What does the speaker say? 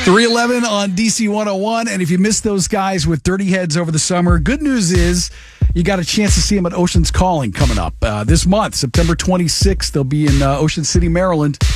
311 on DC 101. And if you missed those guys with Dirty Heads over the summer, good news is you got a chance to see them at Ocean's Calling coming up this month, September 26th. They'll be in Ocean City, Maryland.